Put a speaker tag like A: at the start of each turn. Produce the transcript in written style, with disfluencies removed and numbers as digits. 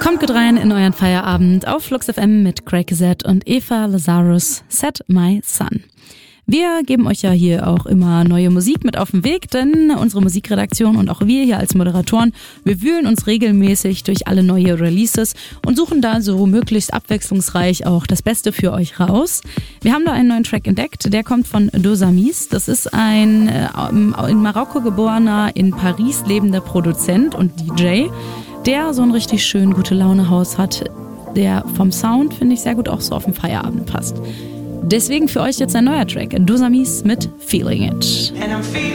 A: Kommt gut rein in euren Feierabend auf Flux FM mit Craig Z und Eva Lazarus, Set My Sun. Wir geben euch ja hier auch immer neue Musik mit auf den Weg, denn unsere Musikredaktion und auch wir hier als Moderatoren, wir wühlen uns regelmäßig durch alle neue Releases und suchen da so möglichst abwechslungsreich auch das Beste für euch raus. Wir haben da einen neuen Track entdeckt, der kommt von Dos Amis. Das ist ein in Marokko geborener, in Paris lebender Produzent und DJ, der so ein richtig schön gute Laune-Haus hat, der vom Sound, finde ich, sehr gut auch so auf den Feierabend passt. Deswegen für euch jetzt ein neuer Track, Dos Amis mit Feeling It.